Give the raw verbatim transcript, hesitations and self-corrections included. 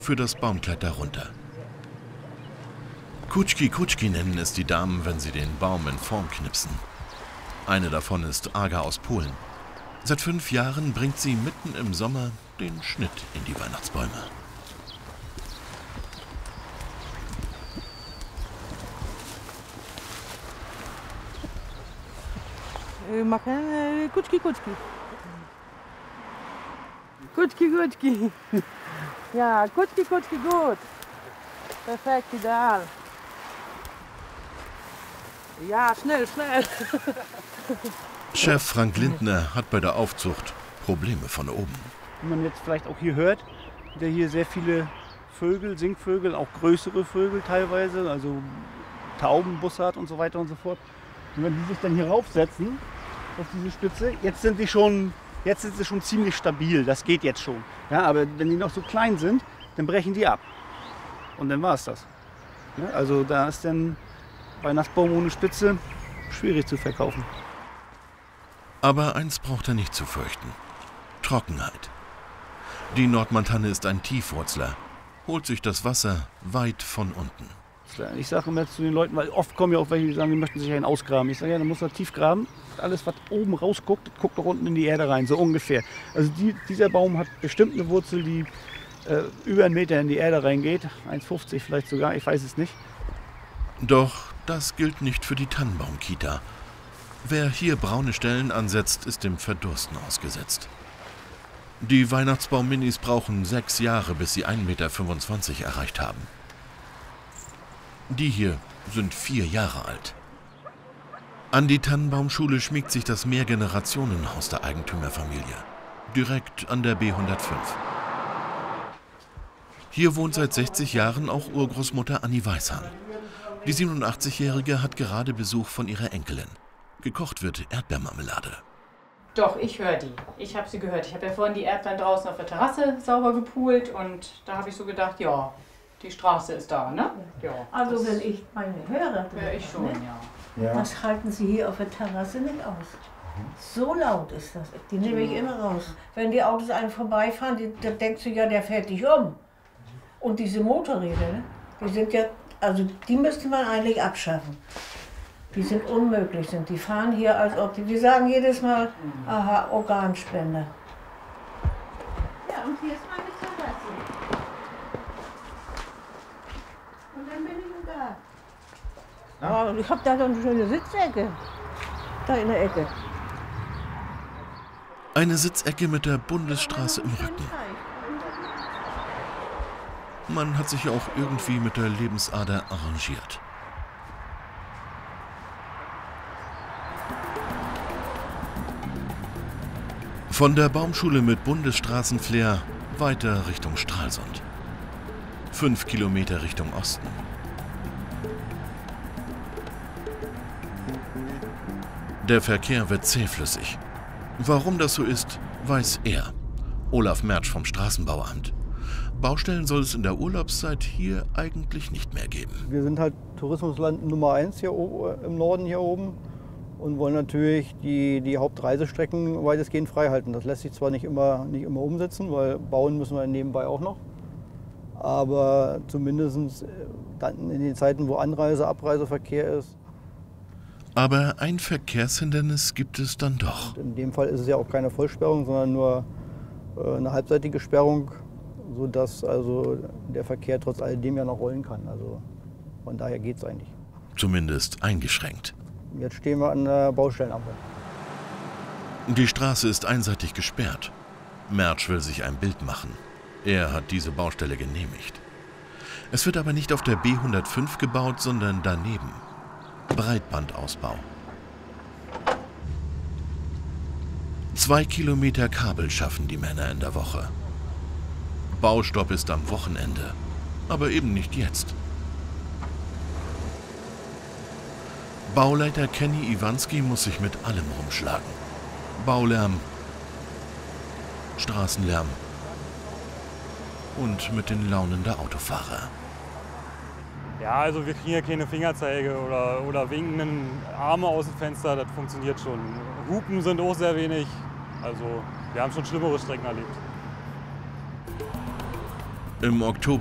für das Baumkleid darunter. Kutschki Kutschki nennen es die Damen, wenn sie den Baum in Form knipsen. Eine davon ist Aga aus Polen. Seit fünf Jahren bringt sie mitten im Sommer den Schnitt in die Weihnachtsbäume. Wir machen Kutschki Kutschki. Kutschki Kutschki. Ja, Kutschki Kutschki gut. Perfekt, ideal. Ja, schnell, schnell. Chef Frank Lindner hat bei der Aufzucht Probleme von oben. Wie man jetzt vielleicht auch hier hört, sind ja hier sehr viele Vögel, Singvögel, auch größere Vögel teilweise, also Tauben, Bussard und so weiter und so fort. Und wenn die sich dann hier raufsetzen, auf diese Spitze, jetzt sind sie schon, jetzt sind sie schon ziemlich stabil, das geht jetzt schon. Ja, aber wenn die noch so klein sind, dann brechen die ab. Und dann war es das. Ja, also da ist dann Weihnachtsbaum ohne Spitze schwierig zu verkaufen. Aber eins braucht er nicht zu fürchten: Trockenheit. Die Nordmantanne ist ein Tiefwurzler, holt sich das Wasser weit von unten. Ich sage immer zu den Leuten, weil oft kommen ja auch welche, die sagen, die möchten sich einen ausgraben. Ich sage, ja, dann muss er tief graben. Alles, was oben rausguckt, guckt doch unten in die Erde rein, so ungefähr. Also die, dieser Baum hat bestimmt eine Wurzel, die äh, über einen Meter in die Erde reingeht. eins fünfzig vielleicht sogar, ich weiß es nicht. Doch das gilt nicht für die Tannenbaumkita. Wer hier braune Stellen ansetzt, ist dem Verdursten ausgesetzt. Die Weihnachtsbaum-Minis brauchen sechs Jahre, bis sie ein Meter fünfundzwanzig erreicht haben. Die hier sind vier Jahre alt. An die Tannenbaumschule schmiegt sich das Mehrgenerationenhaus der Eigentümerfamilie, direkt an der B hundertfünf. Hier wohnt seit sechzig Jahren auch Urgroßmutter Anni Weishahn. Die siebenundachtzigjährige hat gerade Besuch von ihrer Enkelin. Gekocht wird Erdbeermarmelade. Doch, ich höre die. Ich habe sie gehört. Ich habe ja vorhin die Erdbeeren draußen auf der Terrasse sauber gepult und da habe ich so gedacht, ja, die Straße ist da, ne? Ja. Also wenn ich meine höre, höre ich schon, ne? ja. Ja. Das halten Sie hier auf der Terrasse nicht aus. So laut ist das. Die nehme ich immer raus. Wenn die Autos einen vorbeifahren, die, da denkst du ja, der fährt dich um. Und diese Motorräder, ne? Die sind ja, also die müsste man eigentlich abschaffen. Die sind unmöglich, sind. Die fahren hier, als ob die, die sagen jedes Mal, aha, Organspende. Ja, und hier ist meine Terrasse. Und dann bin ich im Garten. Ja, ich habe da so eine schöne Sitzecke. Da in der Ecke. Eine Sitzecke mit der Bundesstraße im Rücken. Man hat sich ja auch irgendwie mit der Lebensader arrangiert. Von der Baumschule mit Bundesstraßenflair weiter Richtung Stralsund. Fünf Kilometer Richtung Osten. Der Verkehr wird zähflüssig. Warum das so ist, weiß er, Olaf Mertsch vom Straßenbauamt. Baustellen soll es in der Urlaubszeit hier eigentlich nicht mehr geben. Wir sind halt Tourismusland Nummer eins hier im Norden hier oben und wollen natürlich die, die Hauptreisestrecken weitestgehend frei halten. Das lässt sich zwar nicht immer, nicht immer umsetzen, weil bauen müssen wir nebenbei auch noch. Aber zumindest dann in den Zeiten, wo Anreise-, Abreiseverkehr ist. Aber ein Verkehrshindernis gibt es dann doch. Und in dem Fall ist es ja auch keine Vollsperrung, sondern nur eine halbseitige Sperrung, sodass also der Verkehr trotz alledem ja noch rollen kann. Also von daher geht es eigentlich. Zumindest eingeschränkt. Jetzt stehen wir an der Baustellenampel. Die Straße ist einseitig gesperrt. Mertsch will sich ein Bild machen. Er hat diese Baustelle genehmigt. Es wird aber nicht auf der B hundertfünf gebaut, sondern daneben. Breitbandausbau. Zwei Kilometer Kabel schaffen die Männer in der Woche. Baustopp ist am Wochenende, aber eben nicht jetzt. Bauleiter Kenny Iwanski muss sich mit allem rumschlagen. Baulärm, Straßenlärm und mit den Launen der Autofahrer. Ja, also wir kriegen ja keine Fingerzeige oder, oder winkenden Arme aus dem Fenster, das funktioniert schon. Hupen sind auch sehr wenig, also wir haben schon schlimmere Strecken erlebt. Im Oktober